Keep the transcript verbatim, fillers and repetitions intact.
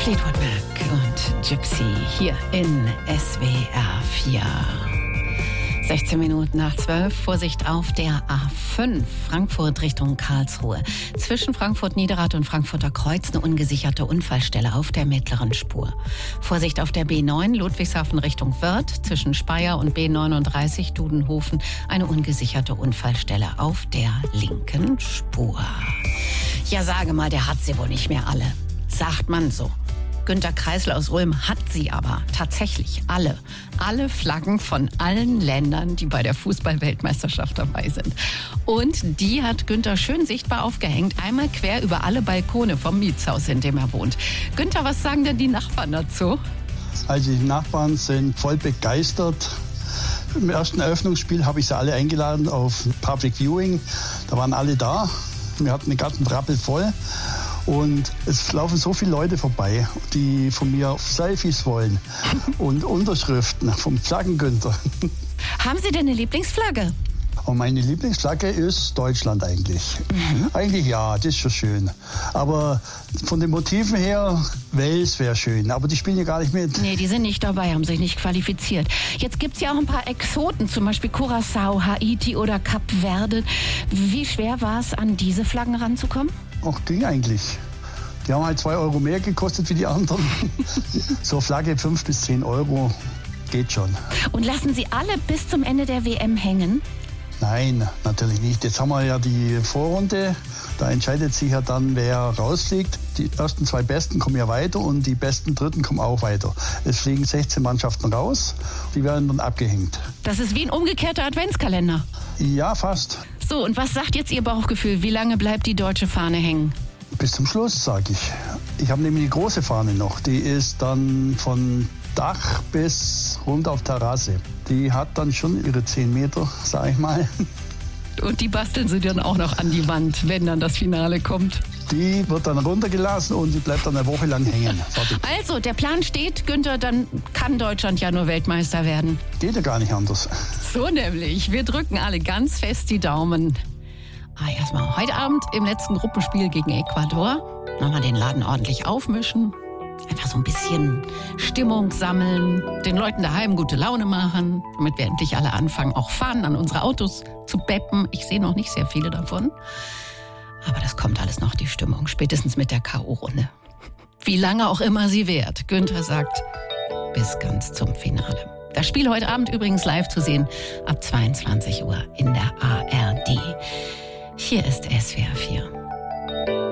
Fleetwood Mac und Gypsy hier in S W R vier. sechzehn Minuten nach zwölf. Vorsicht auf der A fünf, Frankfurt Richtung Karlsruhe. Zwischen Frankfurt-Niederrad und Frankfurter Kreuz eine ungesicherte Unfallstelle auf der mittleren Spur. Vorsicht auf der B neun, Ludwigshafen Richtung Wörth. Zwischen Speyer und B neununddreißig, Dudenhofen, eine ungesicherte Unfallstelle auf der linken Spur. Ja, sage mal, der hat sie wohl nicht mehr alle. Sagt man so. Günter Kreisel aus Ulm hat sie aber tatsächlich alle. Alle Flaggen von allen Ländern, die bei der Fußball-Weltmeisterschaft dabei sind. Und die hat Günter schön sichtbar aufgehängt, einmal quer über alle Balkone vom Mietshaus, in dem er wohnt. Günter, was sagen denn die Nachbarn dazu? Also die Nachbarn sind voll begeistert. Im ersten Eröffnungsspiel habe ich sie alle eingeladen auf Public Viewing. Da waren alle da. Wir hatten den ganzen Rappel voll. Und es laufen so viele Leute vorbei, die von mir Selfies wollen und Unterschriften vom Flaggen-Günther. Haben Sie denn eine Lieblingsflagge? Und meine Lieblingsflagge ist Deutschland eigentlich. Mhm. Eigentlich ja, das ist schon schön. Aber von den Motiven her, Wales wäre schön. Aber die spielen ja gar nicht mit. Nee, die sind nicht dabei, haben sich nicht qualifiziert. Jetzt gibt es ja auch ein paar Exoten, zum Beispiel Curaçao, Haiti oder Kap Verde. Wie schwer war es, an diese Flaggen ranzukommen? Ach, ging eigentlich. Die haben halt zwei Euro mehr gekostet wie die anderen. So Flagge fünf bis zehn Euro geht schon. Und lassen Sie alle bis zum Ende der W M hängen? Nein, natürlich nicht. Jetzt haben wir ja die Vorrunde. Da entscheidet sich ja dann, wer rausfliegt. Die ersten zwei Besten kommen ja weiter und die besten Dritten kommen auch weiter. Es fliegen sechzehn Mannschaften raus. Die werden dann abgehängt. Das ist wie ein umgekehrter Adventskalender. Ja, fast. So, und was sagt jetzt Ihr Bauchgefühl? Wie lange bleibt die deutsche Fahne hängen? Bis zum Schluss, sage ich. Ich habe nämlich die große Fahne noch. Die ist dann von Dach bis runter auf Terrasse. Die hat dann schon ihre zehn Meter, sag ich mal. Und die basteln sie dann auch noch an die Wand, wenn dann das Finale kommt? Die wird dann runtergelassen und die bleibt dann eine Woche lang hängen. Fertig. Also, der Plan steht, Günther, dann kann Deutschland ja nur Weltmeister werden. Geht ja gar nicht anders. So nämlich. Wir drücken alle ganz fest die Daumen. Ah, erstmal heute Abend im letzten Gruppenspiel gegen Ecuador. Nochmal den Laden ordentlich aufmischen. Einfach so ein bisschen Stimmung sammeln, den Leuten daheim gute Laune machen, damit wir endlich alle anfangen, auch fahren, an unsere Autos zu beppen. Ich sehe noch nicht sehr viele davon. Aber das kommt alles noch, die Stimmung, spätestens mit der K O-Runde. Wie lange auch immer sie währt. Günther sagt, bis ganz zum Finale. Das Spiel heute Abend übrigens live zu sehen, ab zweiundzwanzig Uhr in der A R D. Hier ist S W R vier.